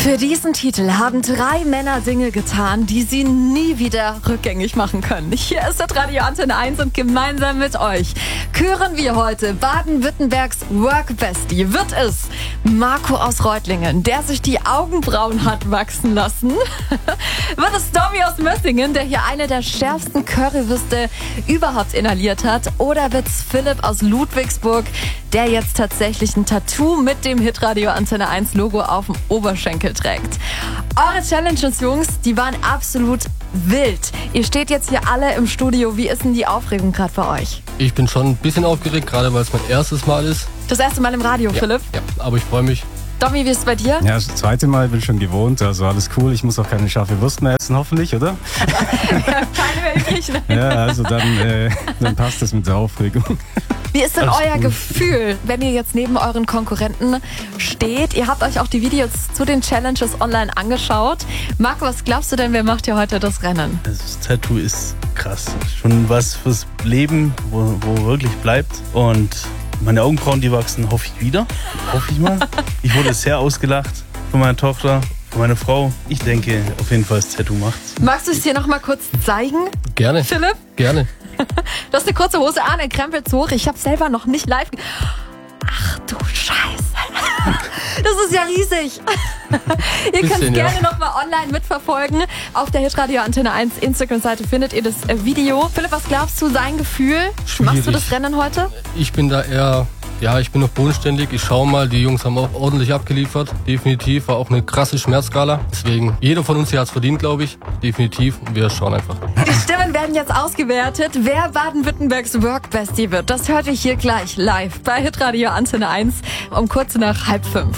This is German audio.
Für diesen Titel haben 3 Männer Dinge getan, die sie nie wieder rückgängig machen können. Hier ist das Radio Antenne 1 und gemeinsam mit euch küren wir heute Baden-Württembergs Workbestie. Wird es Marco aus Reutlingen, der sich die Augenbrauen hat wachsen lassen? Wird es Tommy aus Mössingen, der hier eine der schärfsten Currywürste überhaupt inhaliert hat? Oder wird es Philipp aus Ludwigsburg, der jetzt tatsächlich ein Tattoo mit dem Hitradio Antenne 1 Logo auf dem Oberschenkel trägt? Eure Challenges, Jungs, die waren absolut wild. Ihr steht jetzt hier alle im Studio. Wie ist denn die Aufregung gerade bei euch? Ich bin schon ein bisschen aufgeregt, gerade weil es mein erstes Mal ist. Das erste Mal im Radio, Ja, Philipp? ja, aber ich freue mich. Domi, wie ist es bei dir? Ja, das zweite Mal bin ich schon gewohnt, also alles cool. Ich muss auch keine scharfe Wurst mehr essen, hoffentlich, oder? Keine wirklich, ne? Ja, also dann passt es mit der Aufregung. Wie ist denn Alles euer gut. Gefühl, wenn ihr jetzt neben euren Konkurrenten steht? Ihr habt euch auch die Videos zu den Challenges online angeschaut. Marco, was glaubst du denn, wer macht hier heute das Rennen? Das Tattoo ist krass. Schon was fürs Leben, wo wirklich bleibt. Und meine Augenbrauen, die wachsen, hoffe ich wieder. Hoffe ich mal. Ich wurde sehr ausgelacht von meiner Tochter, von meiner Frau. Ich denke, auf jeden Fall das Tattoo macht's. Magst du es hier noch mal kurz zeigen, Gerne. Philipp? Gerne. Du hast eine kurze Hose an, er krempelt hoch. Ich habe selber noch nicht live. Ach du Scheiße. Das ist ja riesig. Ihr könnt es Bisschen, gerne ja. noch mal online mitverfolgen. Auf der Hitradio Antenne 1 Instagram-Seite findet ihr das Video. Philipp, was glaubst du, sein Gefühl? Machst du Schwierig. das Rennen heute? Ich bin da eher, ich bin noch bodenständig. Ich schaue mal, die Jungs haben auch ordentlich abgeliefert. Definitiv, war auch eine krasse Schmerzskala. Deswegen, jeder von uns hier hat es verdient, glaube ich. Definitiv. Wir schauen einfach. Die Stimmen werden jetzt ausgewertet. Wer Baden-Württembergs Workbestie wird, das hört ihr hier gleich live bei Hitradio Antenne 1 um kurz nach 4:30.